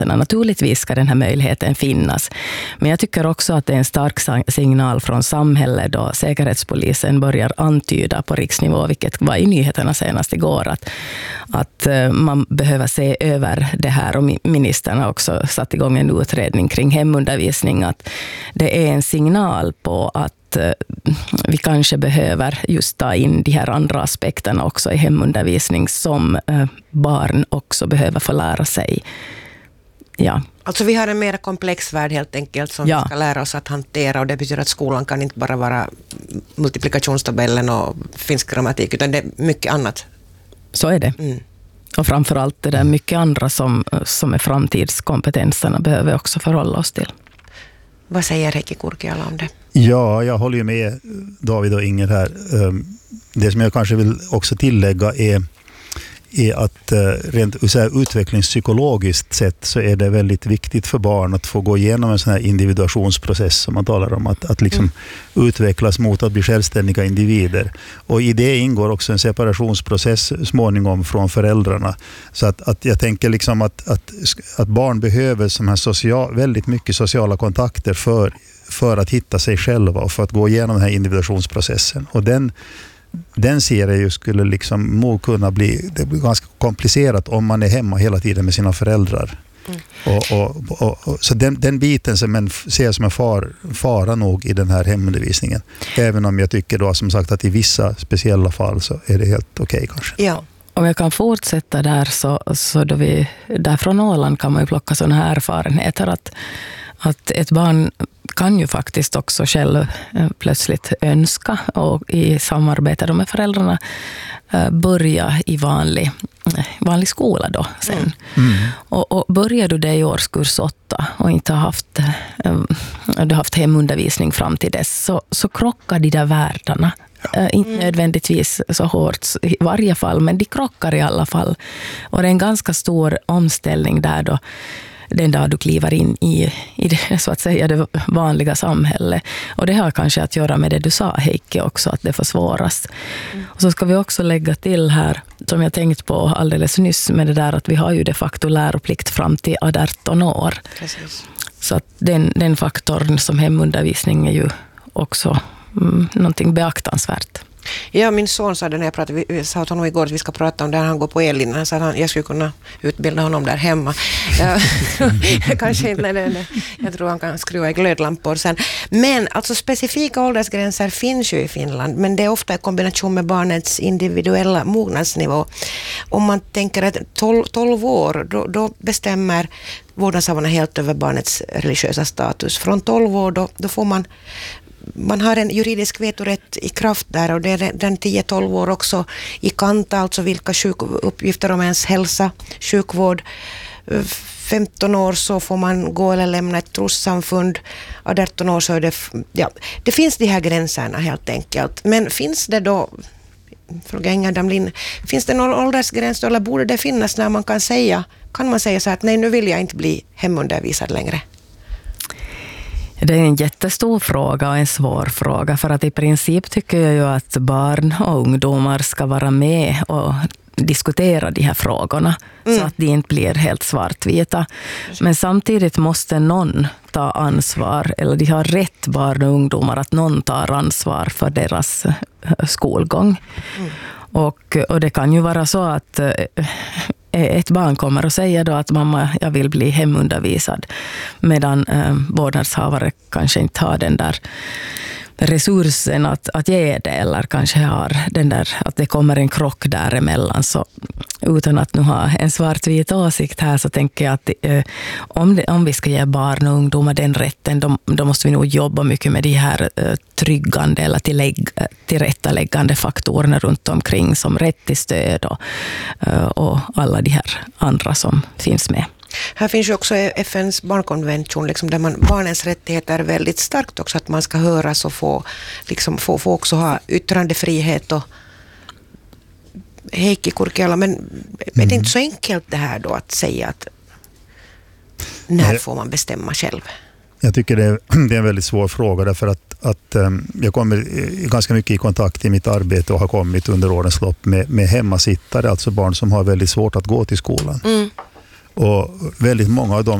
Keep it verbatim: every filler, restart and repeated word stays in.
Naturligtvis ska den här möjligheten finnas. Men jag tycker också att det är en stark signal från samhället då Säkerhetspolisen börjar antyda på riksnivå, vilket var i nyheterna senast igår, att, att man behöver se över det här. Och ministern har också satt igång en utredning kring hemundervisning. Att det är en signal på att vi kanske behöver just ta in de här andra aspekterna också i hemundervisning som barn också behöver få lära sig. Ja. Alltså vi har en mer komplex värld helt enkelt som ja. vi ska lära oss att hantera, och det betyder att skolan kan inte bara vara multiplikationstabellen och finsk grammatik, utan det är mycket annat. Så är det. Mm. Och framförallt det där mycket andra som, som är framtidskompetenserna behöver också förhålla oss till. Vad säger Heikki Kurkiala om det? Ja, jag håller ju med David och Inger här. Det som jag kanske vill också tillägga är, är att rent så här, utvecklingspsykologiskt sett så är det väldigt viktigt för barn att få gå igenom en sån här individuationsprocess som man talar om. Att, att liksom mm. utvecklas mot att bli självständiga individer. Och i det ingår också en separationsprocess småningom från föräldrarna. Så att, att jag tänker liksom att, att, att barn behöver sån här social, väldigt mycket sociala kontakter för, för att hitta sig själva och för att gå igenom den här individuationsprocessen. Och den Den ser jag ju skulle liksom må kunna bli, det blir ganska komplicerat om man är hemma hela tiden med sina föräldrar. Mm. Och, och, och, och, så den, den biten som en, ser jag som en far, fara nog i den här hemundervisningen. Även om jag tycker då som sagt att i vissa speciella fall så är det helt okej okay, kanske. Ja. Om jag kan fortsätta där så, så då vi, där från Åland kan man ju plocka sådana här erfarenheter att, att ett barn kan ju faktiskt också själv plötsligt önska och i samarbete med föräldrarna börja i vanlig, vanlig skola då sen. Mm. Och, och börjar du det i årskurs åtta och inte har haft, du har haft hemundervisning fram till dess så, så krockar de där världarna. Uh, inte mm. nödvändigtvis så hårt i varje fall, men de krockar i alla fall. Och det är en ganska stor omställning där då, den dag du kliver in i, i det, så att säga, det vanliga samhället. Och det har kanske att göra med det du sa, Heikki, också, att det försvåras. Mm. Och så ska vi också lägga till här, som jag tänkt på alldeles nyss, med det där att vi har ju de facto läroplikt fram till arton år. Precis. Så att den, den faktorn som hemundervisning är ju också mm, någonting beaktansvärt. Ja, min son sa det när jag pratade, vi sa till honom igår att vi ska prata om det, han går på ellinjen, han sa att han, jag skulle kunna utbilda honom där hemma. Kanske inte, nej, nej, jag tror han kan skruva i glödlampor sen. Men alltså specifika åldersgränser finns ju i Finland, men det är ofta i kombination med barnets individuella mognadsnivå. Om man tänker att tolv, tolv år, då, då bestämmer vårdnadshavarna helt över barnets religiösa status. Från tolv år då, då får man Man har en juridisk vetorätt i kraft där, och det är den tio tolv år också i kanta, alltså vilka sjukuppgifter om ens hälsa, sjukvård. femton år så får man gå eller lämna ett trossamfund, arton år så är det, ja, det finns de här gränserna helt enkelt. Men finns det då, fråga Inga Damlin, finns det någon åldersgräns då, eller borde det finnas när man kan säga, kan man säga så att nej, nu vill jag inte bli hemundervisad längre? Det är en jättestor fråga och en svår fråga, för att i princip tycker jag ju att barn och ungdomar ska vara med och diskutera de här frågorna mm. så att de inte blir helt svartvita. Men samtidigt måste någon ta ansvar, eller de har rätt, barn och ungdomar, att någon tar ansvar för deras skolgång. Mm. Och, och det kan ju vara så att ett barn kommer och säger då att mamma, jag vill bli hemundervisad, medan eh, vårdnadshavare kanske inte har den där resursen att, att ge det, eller kanske har den där, att det kommer en krock däremellan. Så utan att nu ha en svartvit åsikt här, så tänker jag att eh, om, det, om vi ska ge barn och ungdomar den rätten, då, då måste vi nog jobba mycket med de här eh, tryggande eller tillägg, tillrättaläggande faktorerna runt omkring, som rätt till stöd och, eh, och alla de här andra som finns med. Här finns ju också F N:s barnkonvention, liksom, där man, barnens rättigheter är väldigt starkt också, att man ska höras och få, liksom, få, få också ha yttrandefrihet. Och Heikki Kurkiala, men mm. är det inte så enkelt det här då att säga att när får man bestämma själv? Jag tycker det är, det är en väldigt svår fråga, därför att, att um, jag kommer ganska mycket i kontakt i mitt arbete och har kommit under årens lopp med, med hemmasittare, alltså barn som har väldigt svårt att gå till skolan. Mm. Och väldigt många av dem